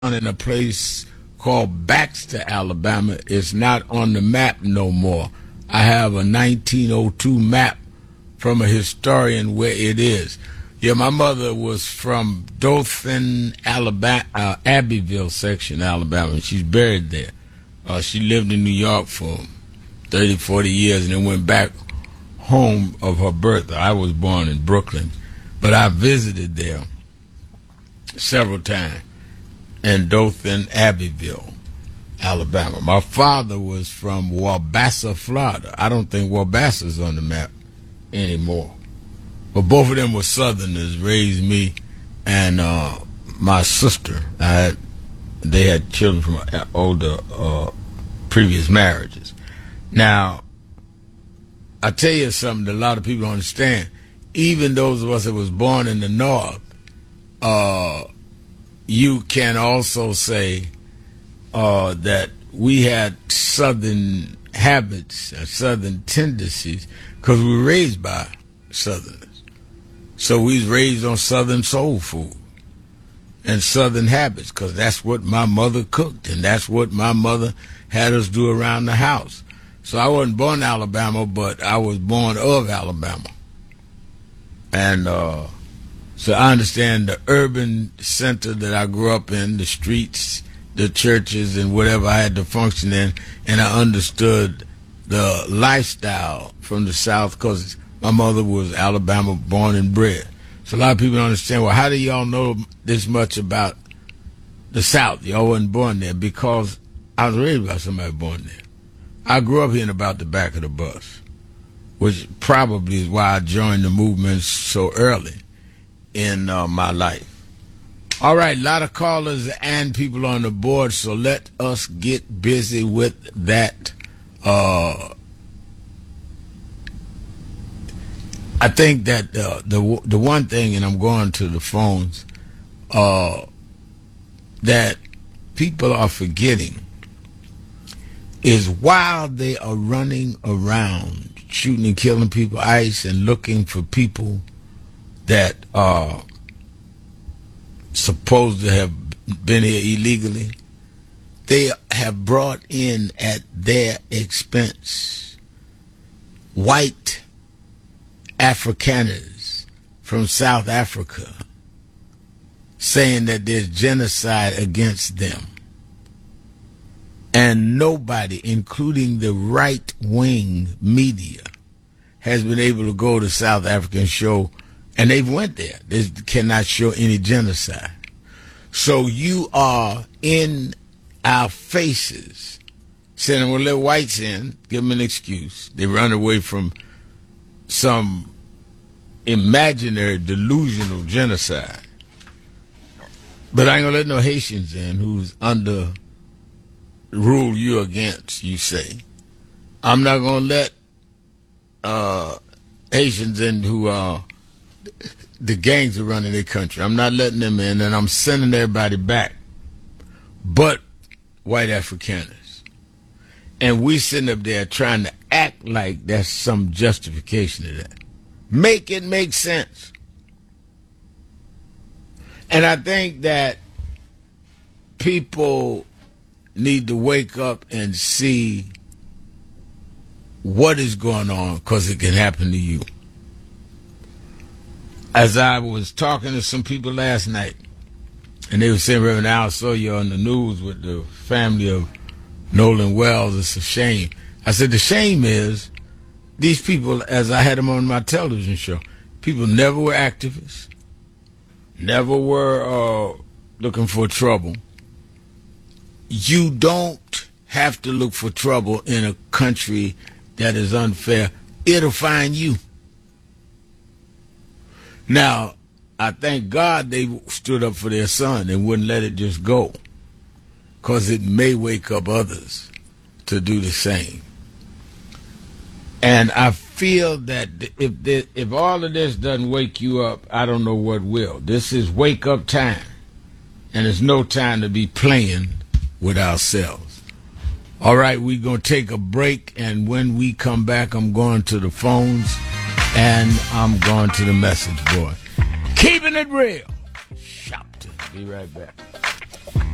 in a place called Baxter, Alabama. It's not on the map no more. I have a 1902 map from a historian where it is. Yeah, my mother was from Dothan, Alabama, Abbeville section, Alabama. She's buried there. She lived in New York for 30, 40 years and then went back home of her birth. I was born in Brooklyn, but I visited there several times in Dothan, Abbeville, Alabama. My father was from Wabassa, Florida. I don't think Wabassa's on the map anymore. But both of them were Southerners, raised me and my sister. They had children from older previous marriages. Now, I tell you something that a lot of people don't understand. Even those of us that was born in the North, you can also say that we had Southern habits, Southern tendencies, because we were raised by Southerners. So we was raised on Southern soul food and Southern habits, because that's what my mother cooked, and that's what my mother had us do around the house. So I wasn't born in Alabama, but I was born of Alabama. And so I understand the urban center that I grew up in, the streets, the churches, and whatever I had to function in, and I understood the lifestyle from the South because my mother was Alabama born and bred. So a lot of people don't understand, well, how do y'all know this much about the South? Y'all wasn't born there. Because I was raised by somebody born there. I grew up hearing about the back of the bus, which probably is why I joined the movement so early in my life. All right, a lot of callers and people on the board, so let us get busy with that. I think that the one thing, and I'm going to the phones, that people are forgetting is while they are running around shooting and killing people, ICE, and looking for people that are supposed to have been here illegally, they have brought in at their expense white Afrikaners from South Africa, saying that there's genocide against them. And nobody, including the right-wing media, has been able to go to South Africa and show, and they've went there. They cannot show any genocide. So you are in our faces saying, well, let whites in, give them an excuse. They run away from some imaginary, delusional genocide. But I ain't gonna let no Haitians in who's under rule you against, you say. I'm not gonna let Haitians in who are the gangs are running their country. I'm not letting them in, and I'm sending everybody back but white Afrikaners. And we sitting up there trying to act like that's some justification of that. Make it make sense. And I think that people need to wake up and see what is going on, because it can happen to you. As I was talking to some people last night, and they were saying, Reverend Al, I saw you on the news with the family of Nolan Wells. It's a shame. I said, the shame is these people, as I had them on my television show, people never were activists, never were looking for trouble. You don't have to look for trouble in a country that is unfair. It'll find you. Now, I thank God they stood up for their son and wouldn't let it just go, because it may wake up others to do the same. And I feel that if all of this doesn't wake you up, I don't know what will. This is wake up time, and it's no time to be playing with ourselves. All right, we're going to take a break, and when we come back, I'm going to the phones, and I'm going to the message board. Keeping it real. Shopton. Be right back.